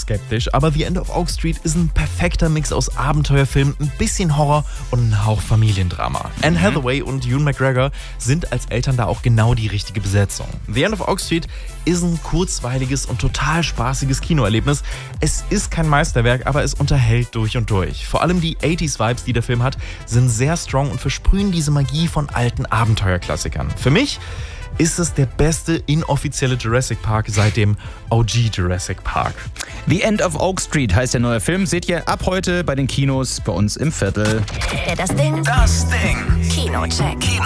skeptisch, aber The End of Oak Street ist ein perfekter Mix aus Abenteuerfilm, ein bisschen Horror und ein Hauch Familiendrama. Anne Hathaway und Ewan McGregor sind als Eltern da auch genau die richtige Besetzung. The End of Oak Street ist ein kurzweiliges und total spaßiges Kinoerlebnis. Es ist kein Meisterwerk, aber es unterhält durch und durch. Vor allem die 80s-Vibes, die der Film hat, sind sehr strong und versprühen diese Magie von alten Abenteuerklassikern. Für mich ist es der beste inoffizielle Jurassic Park seit dem OG Jurassic Park. The End of Oak Street heißt der neue Film. Seht ihr ab heute bei den Kinos bei uns im Viertel. Das Ding. Das Ding. Kinocheck.